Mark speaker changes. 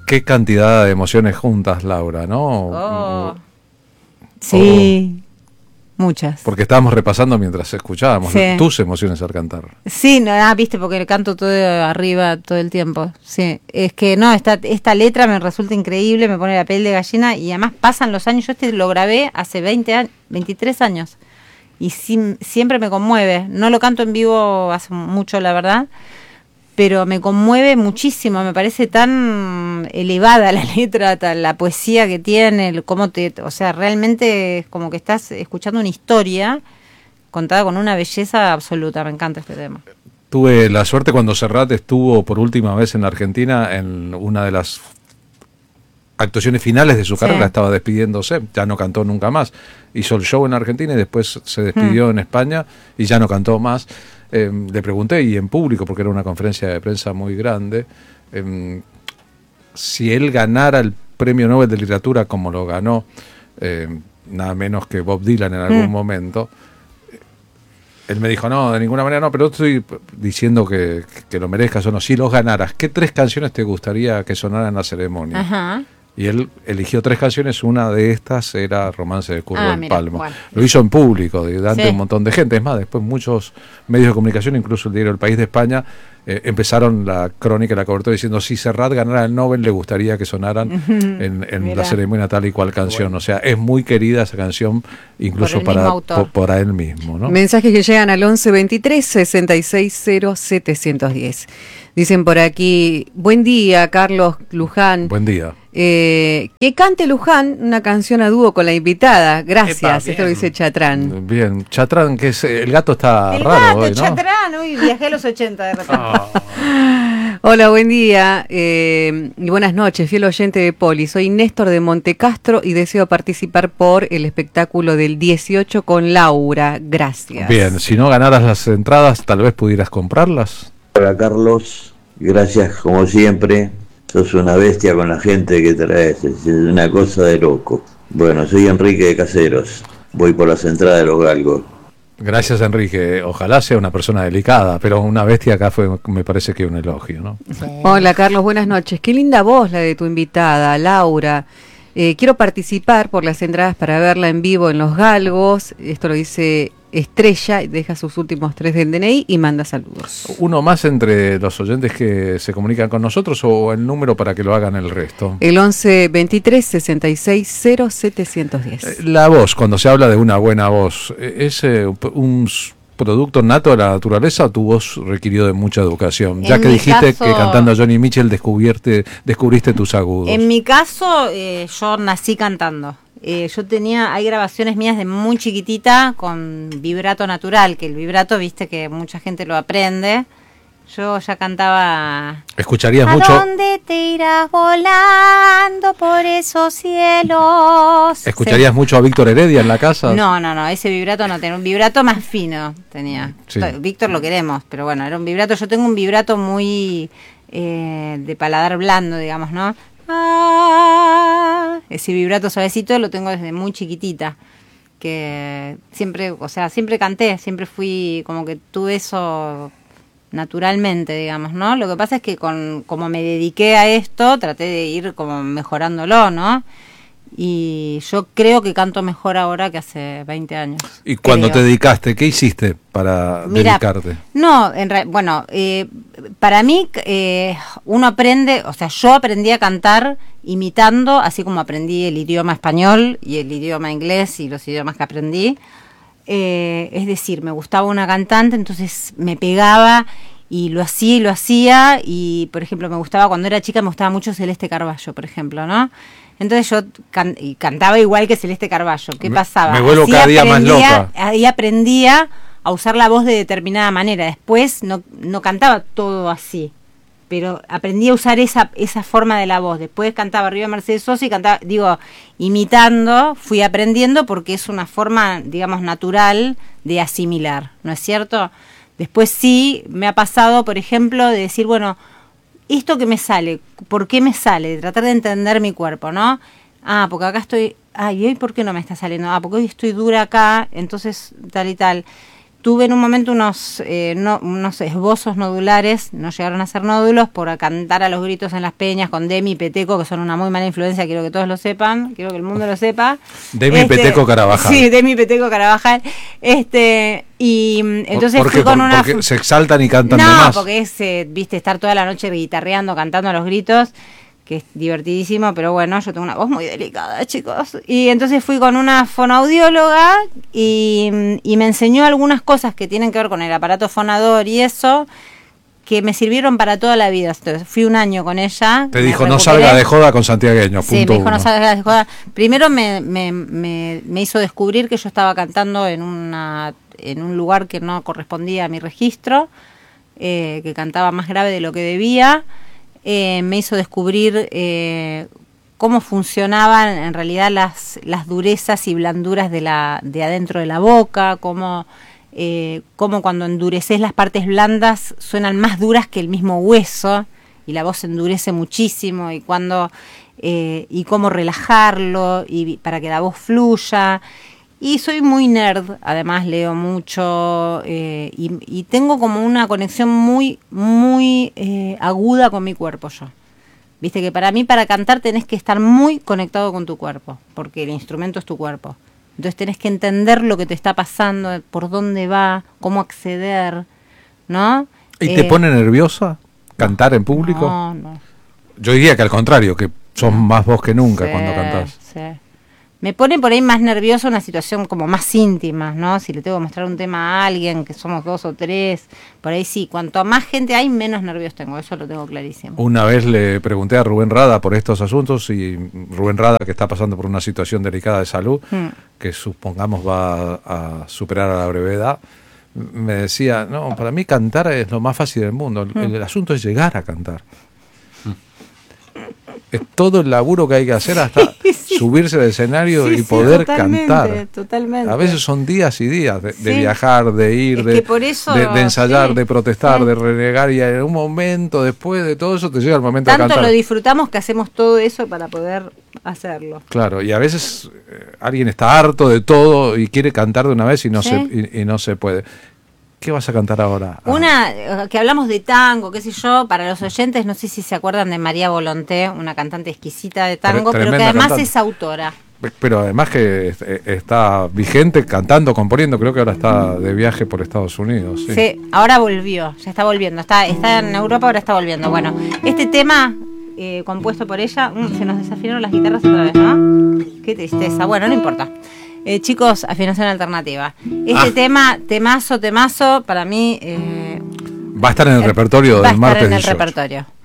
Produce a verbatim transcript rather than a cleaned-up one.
Speaker 1: Qué cantidad de emociones juntas, Laura, ¿no?
Speaker 2: Oh. Sí, oh. Muchas.
Speaker 1: Porque estábamos repasando mientras escuchábamos sí. tus emociones al cantar.
Speaker 2: Sí, no, ah, viste, porque canto todo arriba todo el tiempo. Sí, es que no, esta, esta letra me resulta increíble, me pone la piel de gallina y además pasan los años. Yo este lo grabé hace veinte años, veintitrés años y sí, siempre me conmueve. No lo canto en vivo hace mucho, la verdad, pero me conmueve muchísimo, me parece tan elevada la letra, tan, la poesía que tiene, el, cómo te, o sea, realmente es como que estás escuchando una historia contada con una belleza absoluta. Me encanta este tema.
Speaker 1: Tuve la suerte cuando Serrat estuvo por última vez en Argentina en una de las actuaciones finales de su sí. carrera, estaba despidiéndose, ya no cantó nunca más. Hizo el show en Argentina y después se despidió hmm. en España y ya no cantó más. Eh, le pregunté, y en público, porque era una conferencia de prensa muy grande, eh, si él ganara el premio Nobel de Literatura como lo ganó, eh, nada menos que Bob Dylan en algún mm. momento. Él me dijo, no, de ninguna manera no, pero estoy diciendo que, que lo merezcas o no. Si los ganaras, ¿qué tres canciones te gustaría que sonaran en la ceremonia? Ajá. Y él eligió tres canciones, una de estas era Romance de Curro ah, del mira, Palmo. Bueno. Lo hizo en público, delante de sí. un montón de gente. Es más, después muchos medios de comunicación, incluso el diario El País de España, eh, empezaron la crónica y la cobertura diciendo si Serrat ganara el Nobel le gustaría que sonaran en, en la ceremonia tal y cual canción. Bueno. O sea, es muy querida esa canción, incluso por para, por, para él mismo, ¿no?
Speaker 3: Mensajes que llegan al once veintitrés sesenta y seis cero setecientos diez. Dicen por aquí, buen día, Carlos Luján.
Speaker 1: Buen día.
Speaker 3: Eh, que cante Luján una canción a dúo con la invitada. Gracias. Epa, esto lo dice Chatrán.
Speaker 1: Bien, Chatrán, que es, el gato está
Speaker 2: el
Speaker 1: raro
Speaker 2: gato,
Speaker 1: hoy, ¿no?
Speaker 2: Chatrán, uy, viajé a los ochenta de repente. Oh.
Speaker 3: Hola, buen día eh, y buenas noches, fiel oyente de Poli. Soy Néstor de Montecastro y deseo participar por el espectáculo del dieciocho con Laura. Gracias.
Speaker 1: Bien, si no ganaras las entradas, tal vez pudieras comprarlas.
Speaker 4: Hola, Carlos. Gracias, como siempre. Sos una bestia con la gente que traes, es una cosa de loco. Bueno, soy Enrique de Caseros, voy por las entradas de los galgos.
Speaker 1: Gracias, Enrique. Ojalá sea una persona delicada, pero una bestia acá fue, me parece que un elogio, ¿no?
Speaker 3: Sí. Hola, Carlos, buenas noches. Qué linda voz la de tu invitada, Laura. Eh, quiero participar por las entradas para verla en vivo en Los Galgos. Esto lo dice Estrella, deja sus últimos tres del D N I y manda saludos.
Speaker 1: ¿Uno más entre los oyentes que se comunican con nosotros o el número para que lo hagan el resto?
Speaker 3: El once veintitrés sesenta y seis cero setecientos diez.
Speaker 1: La voz, cuando se habla de una buena voz, ¿es eh, un producto nato de la naturaleza o tu voz requirió de mucha educación? Ya en que dijiste caso, que cantando a Johnny Mitchell descubriste, descubriste tus agudos.
Speaker 2: En mi caso, eh, yo nací cantando. Eh, yo tenía, hay grabaciones mías de muy chiquitita con vibrato natural, que el vibrato, viste que mucha gente lo aprende. Yo ya cantaba.
Speaker 1: ¿Escucharías
Speaker 2: ¿A
Speaker 1: mucho?
Speaker 2: ¿A dónde te irás volando por esos cielos?
Speaker 1: ¿Escucharías sí. mucho a Víctor Heredia en la casa?
Speaker 2: No, no, no, ese vibrato no tenía, un vibrato más fino tenía. Sí. Víctor lo queremos, pero bueno, era un vibrato. Yo tengo un vibrato muy eh, de paladar blando, digamos, ¿no? Ah, ese vibrato suavecito lo tengo desde muy chiquitita, que siempre, o sea, siempre canté, siempre fui como que tuve eso naturalmente, digamos, ¿no? Lo que pasa es que con como me dediqué a esto, traté de ir como mejorándolo, ¿no? Y yo creo que canto mejor ahora que hace veinte años.
Speaker 1: ¿Y cuando
Speaker 2: creo.
Speaker 1: te dedicaste, qué hiciste para Mira, dedicarte?
Speaker 2: No, en re, bueno, eh, para mí eh, uno aprende, o sea, yo aprendí a cantar imitando, así como aprendí el idioma español y el idioma inglés y los idiomas que aprendí. Eh, es decir, me gustaba una cantante, entonces me pegaba y lo hacía y lo hacía. Y, por ejemplo, me gustaba, cuando era chica, me gustaba mucho Celeste Carballo, por ejemplo, ¿no? Entonces yo can- y cantaba igual que Celeste Carballo. ¿Qué
Speaker 1: me,
Speaker 2: pasaba?
Speaker 1: Me vuelvo
Speaker 2: Así
Speaker 1: cada día más loca.
Speaker 2: Ahí aprendía a usar la voz de determinada manera. Después no, no cantaba todo así, pero aprendí a usar esa esa forma de la voz. Después cantaba arriba Mercedes Sosa y cantaba, digo, imitando, fui aprendiendo porque es una forma, digamos, natural de asimilar, ¿no es cierto? Después sí me ha pasado, por ejemplo, de decir, bueno, esto que me sale, ¿por qué me sale? De tratar de entender mi cuerpo, ¿no? Ah, porque acá estoy, ay, ¿y hoy por qué no me está saliendo? Ah, porque hoy estoy dura acá, entonces tal y tal. tuve en un momento unos, eh, no, unos esbozos nodulares, no llegaron a ser nódulos, por cantar a los gritos en las peñas con Demi y Peteco, que son una muy mala influencia, quiero que todos lo sepan, quiero que el mundo lo sepa.
Speaker 1: Demi
Speaker 2: este,
Speaker 1: Peteco Carabajal.
Speaker 2: Sí, Demi Peteco Carabajal. Este, y entonces
Speaker 1: ¿Por
Speaker 2: fui
Speaker 1: qué?
Speaker 2: con
Speaker 1: Por,
Speaker 2: una...
Speaker 1: porque se exaltan y cantan
Speaker 2: no,
Speaker 1: de más.
Speaker 2: porque es, eh, viste, estar toda la noche guitarreando, cantando a los gritos, que es divertidísimo, pero bueno, yo tengo una voz muy delicada, chicos. Y entonces fui con una fonoaudióloga y, y me enseñó algunas cosas que tienen que ver con el aparato fonador y eso, que me sirvieron para toda la vida. Entonces fui un año con ella.
Speaker 1: Te dijo, no salga de joda con santiagueño,
Speaker 2: sí,
Speaker 1: punto
Speaker 2: me dijo,
Speaker 1: uno.
Speaker 2: no salga de joda. Primero me, me, me, me hizo descubrir que yo estaba cantando en, una, en un lugar que no correspondía a mi registro, eh, que cantaba más grave de lo que debía. Eh, me hizo descubrir eh, cómo funcionaban en realidad las, las durezas y blanduras de, la, de adentro de la boca, cómo, eh, cómo cuando endureces las partes blandas suenan más duras que el mismo hueso y la voz se endurece muchísimo, y, cuando, eh, y cómo relajarlo y para que la voz fluya. Y soy muy nerd, además leo mucho eh, y, y tengo como una conexión muy, muy eh, aguda con mi cuerpo yo. Viste que para mí, para cantar, tenés que estar muy conectado con tu cuerpo, porque el instrumento es tu cuerpo. Entonces tenés que entender lo que te está pasando, por dónde va, cómo acceder, ¿no?
Speaker 1: ¿Y
Speaker 2: eh,
Speaker 1: te pone nerviosa cantar en público?
Speaker 2: No, no.
Speaker 1: Yo diría que al contrario, que sos más vos que nunca
Speaker 2: Sí,
Speaker 1: cuando cantás.
Speaker 2: Sí. Me pone por ahí más nerviosa una situación como más íntima, ¿no? Si le tengo que mostrar un tema a alguien, que somos dos o tres, por ahí sí. Cuanto más gente hay, menos nervios tengo, eso lo tengo clarísimo.
Speaker 1: Una vez le pregunté a Rubén Rada por estos asuntos, y Rubén Rada, que está pasando por una situación delicada de salud, mm. que supongamos va a, a superar a la brevedad, me decía, no, para mí cantar es lo más fácil del mundo, el, mm. el asunto es llegar a cantar. Es todo el laburo que hay que hacer hasta sí, sí. subirse al escenario sí, y poder sí, totalmente, cantar.
Speaker 2: Totalmente.
Speaker 1: A veces son días y días de, sí. de viajar, de ir, de,
Speaker 2: eso,
Speaker 1: de, de ensayar,
Speaker 2: sí,
Speaker 1: de protestar,
Speaker 2: sí.
Speaker 1: de renegar, y en un momento después de todo eso te llega el momento
Speaker 2: Tanto
Speaker 1: de cantar.
Speaker 2: Tanto lo disfrutamos que hacemos todo eso para poder hacerlo.
Speaker 1: Claro, y a veces eh, alguien está harto de todo y quiere cantar de una vez y no, ¿sí? se, y, y no se puede. ¿Qué vas a cantar ahora? Ah.
Speaker 2: Una, que hablamos de tango, qué sé yo, para los oyentes, no sé si se acuerdan de María Volonté, una cantante exquisita de tango, pero que además cantante. Es autora.
Speaker 1: Pero además que está vigente, cantando, componiendo, creo que ahora está de viaje por Estados Unidos. Sí,
Speaker 2: sí ahora volvió, ya está volviendo, está, está en Europa, ahora está volviendo. Bueno, este tema, eh, compuesto por ella, um, se nos desafinaron las guitarras otra vez, ¿no? Qué tristeza, bueno, no importa. Eh, chicos, afinación alternativa. Este ah. tema, temazo, temazo, para mí... Eh,
Speaker 1: va a estar en el repertorio del martes
Speaker 2: Va a estar en el
Speaker 1: dieciocho.
Speaker 2: repertorio.